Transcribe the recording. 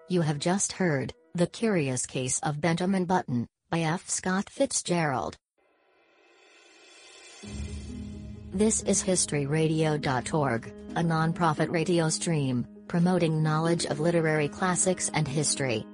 You have just heard The Curious Case of Benjamin Button by F. Scott Fitzgerald. This is HistoryRadio.org, a non-profit radio stream promoting knowledge of literary classics and history.